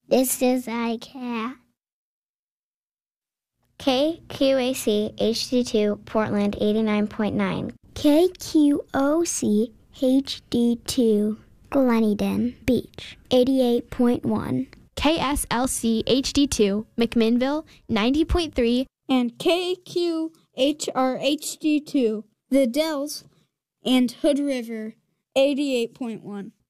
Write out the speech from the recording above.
This is ICAT. KQAC HD2 Portland 89.9. KQOC HD2 Gleneden Beach 88.1. KSLC HD2 McMinnville 90.3. And KQHR HD2 The Dells and Hood River 88.1.